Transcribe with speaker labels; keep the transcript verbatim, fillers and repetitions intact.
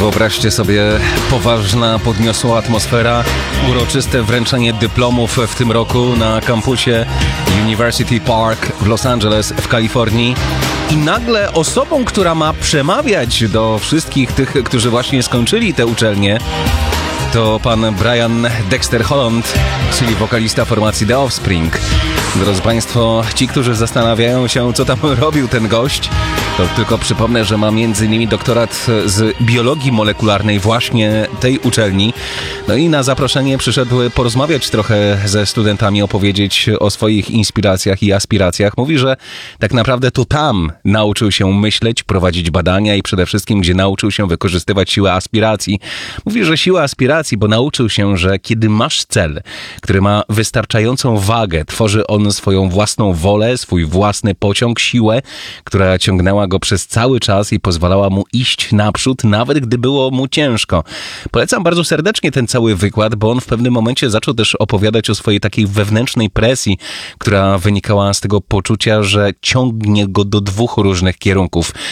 Speaker 1: Wyobraźcie sobie, poważna, podniosła atmosfera, uroczyste wręczenie dyplomów w tym roku na kampusie University Park w Los Angeles w Kalifornii. I nagle osobą, która ma przemawiać do wszystkich tych, którzy właśnie skończyli tę uczelnię, to pan Brian Dexter Holland, czyli wokalista formacji The Offspring. Drodzy Państwo, ci, którzy zastanawiają się, co tam robił ten gość, to tylko przypomnę, że ma między innymi doktorat z biologii molekularnej właśnie tej uczelni. No i na zaproszenie przyszedł porozmawiać trochę ze studentami, opowiedzieć o swoich inspiracjach i aspiracjach. Mówi, że tak naprawdę to tam nauczył się myśleć, prowadzić badania i przede wszystkim, gdzie nauczył się wykorzystywać siłę aspiracji. Mówi, że siła aspiracji, bo nauczył się, że kiedy masz cel, który ma wystarczającą wagę, tworzy on swoją własną wolę, swój własny pociąg, siłę, która ciągnęła go przez cały czas i pozwalała mu iść naprzód, nawet gdy było mu ciężko. Polecam bardzo serdecznie ten cały wykład, bo on w pewnym momencie zaczął też opowiadać o swojej takiej wewnętrznej presji, która wynikała z tego poczucia, że ciągnie go do dwóch różnych kierunków.